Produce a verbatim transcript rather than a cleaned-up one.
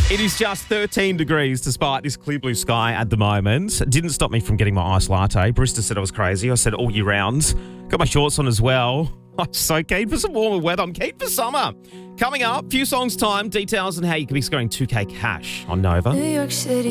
It is just thirteen degrees despite this clear blue sky at the moment. It didn't stop me from getting my iced latte. Barista said I was crazy. I said all year round. Got my shorts on as well. I'm so keen for some warmer weather. I'm keen for summer. Coming up, few songs time, details on how you can be scoring two K cash on Nova. New York City.